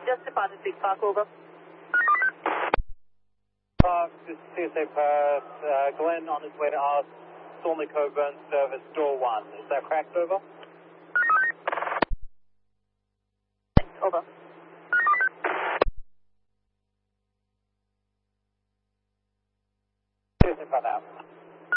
Just departed Big Park, over. Park, this is TSA Perth, Glenn on his way to us, Thornley Coburn service, door 1. Is that correct, over? Over. TSA Perth out.